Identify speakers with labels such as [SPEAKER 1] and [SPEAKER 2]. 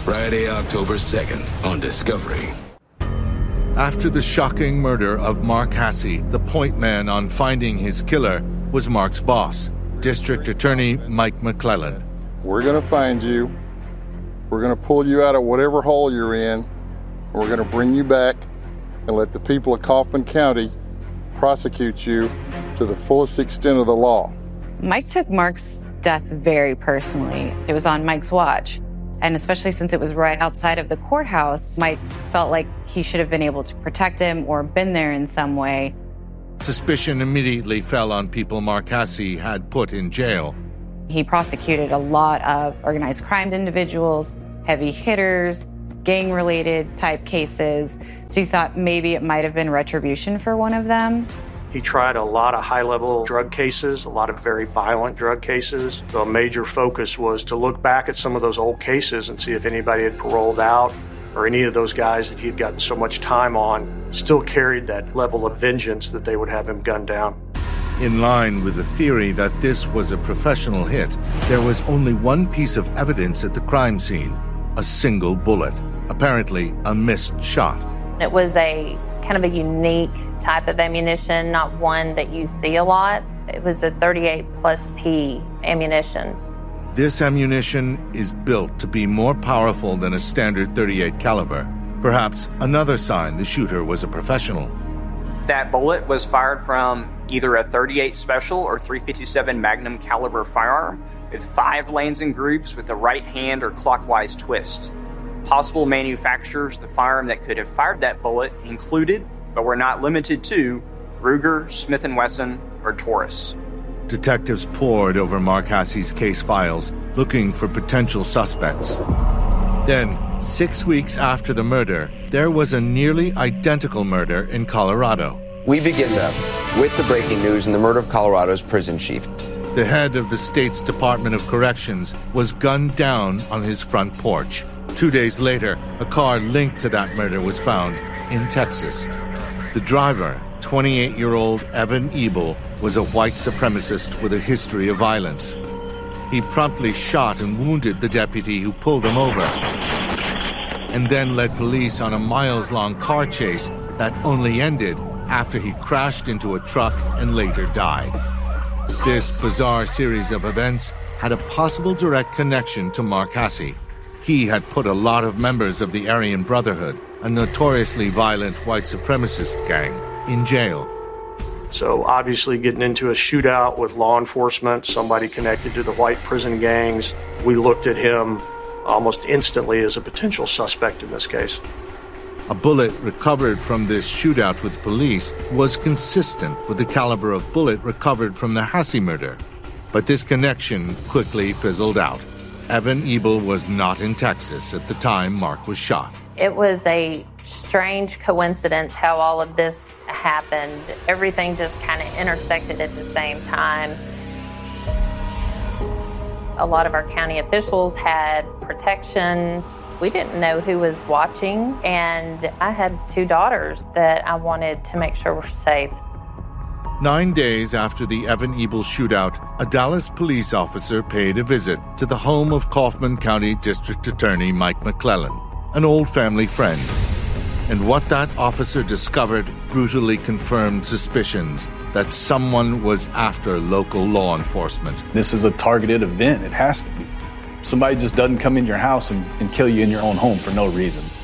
[SPEAKER 1] Friday, October 2nd on Discovery.
[SPEAKER 2] After the shocking murder of Mark Hasse, the point man on finding his killer was Mark's boss, District Attorney Mike McClellan.
[SPEAKER 3] We're going to find you. We're going to pull you out of whatever hole you're in. And we're going to bring you back and let the people of Kaufman County prosecute you to the fullest extent of the law.
[SPEAKER 4] Mike took Mark's death very personally. It was on Mike's watch. And especially since it was right outside of the courthouse, Mike felt like he should have been able to protect him or been there in some way.
[SPEAKER 2] Suspicion immediately fell on people Mark Hasse had put in jail.
[SPEAKER 4] He prosecuted a lot of organized crime individuals, heavy hitters, gang-related type cases. So he thought maybe it might have been retribution for one of them.
[SPEAKER 5] He tried a lot of high-level drug cases, a lot of very violent drug cases. So a major focus was to look back at some of those old cases and see if anybody had paroled out or any of those guys that he had gotten so much time on still carried that level of vengeance that they would have him gunned down.
[SPEAKER 2] In line with the theory that this was a professional hit, there was only one piece of evidence at the crime scene, a single bullet, apparently a missed shot.
[SPEAKER 6] It was a kind of a unique type of ammunition, not one that you see a lot. It was a 38 plus P ammunition.
[SPEAKER 2] This ammunition is built to be more powerful than a standard 38 caliber. Perhaps another sign the shooter was a professional.
[SPEAKER 7] That bullet was fired from either a 38 Special or 357 Magnum caliber firearm with 5 lanes and grooves with a right hand or clockwise twist. Possible manufacturers, the firearm that could have fired that bullet included, but were not limited to, Ruger, Smith & Wesson, or Taurus.
[SPEAKER 2] Detectives pored over Mark Hasse's case files, looking for potential suspects. Then, 6 weeks after the murder, there was a nearly identical murder in Colorado.
[SPEAKER 8] We begin then with the breaking news in the murder of Colorado's prison chief.
[SPEAKER 2] The head of the state's Department of Corrections was gunned down on his front porch. 2 days later, a car linked to that murder was found in Texas. The driver, 28-year-old Evan Ebel, was a white supremacist with a history of violence. He promptly shot and wounded the deputy who pulled him over, and then led police on a miles-long car chase that only ended after he crashed into a truck and later died. This bizarre series of events had a possible direct connection to Mark Hasse. He had put a lot of members of the Aryan Brotherhood, a notoriously violent white supremacist gang, in jail.
[SPEAKER 5] So obviously getting into a shootout with law enforcement, somebody connected to the white prison gangs, we looked at him almost instantly as a potential suspect in this case.
[SPEAKER 2] A bullet recovered from this shootout with police was consistent with the caliber of bullet recovered from the Hasse murder. But this connection quickly fizzled out. Evan Ebel was not in Texas at the time Mark was shot.
[SPEAKER 6] It was a strange coincidence how all of this happened. Everything just kind of intersected at the same time. A lot of our county officials had protection. We didn't know who was watching, and I had 2 daughters that I wanted to make sure were safe.
[SPEAKER 2] 9 days after the Evan Ebel shootout, a Dallas police officer paid a visit to the home of Kaufman County District Attorney Mike McClellan, an old family friend. And what that officer discovered brutally confirmed suspicions that someone was after local law enforcement.
[SPEAKER 9] This is a targeted event. It has to be. Somebody just doesn't come in your house and kill you in your own home for no reason.